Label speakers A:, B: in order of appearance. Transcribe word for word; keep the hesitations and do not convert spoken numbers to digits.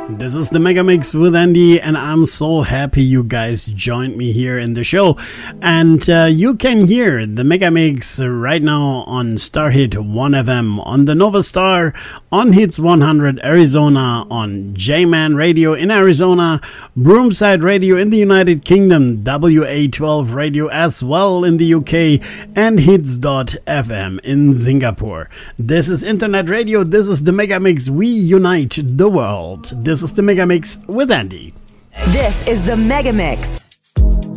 A: This is the Mega Mix with Andy, and I'm so happy you guys joined me here in the show. And uh, you can hear the Mega Mix right now on Starhit one F M, on the Nova Star, on Hits one hundred Arizona, on J-Man Radio in Arizona, Broomside Radio in the United Kingdom, W A twelve Radio as well in the U K, and Hits dot F M in Singapore. This is Internet Radio. This is the Mega Mix. We unite the world. This is the Mega Mix with Andy.
B: This is the Mega Mix.